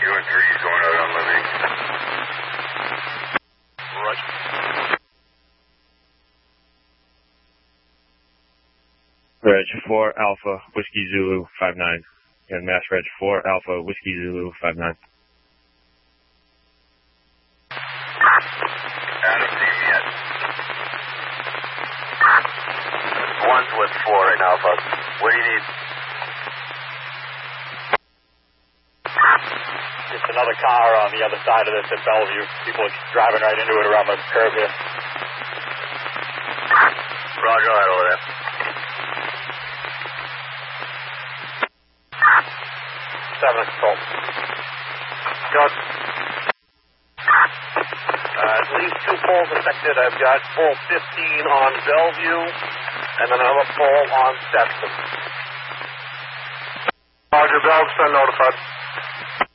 You and 3 is going out on Living. Roger. Reg 4 Alpha Whiskey Zulu 59. And Mass Reg 4 Alpha Whiskey Zulu 59. Adam, see me yet? One's with 4 in Alpha. What do you need? Just another car on the other side of this at Bellevue. People are driving right into it around the curve here. Roger that over there. 7 control. Good. At least 2 poles affected. I've got pole 15 on Bellevue and then another pole on Stetson. Roger, Bell's been notified.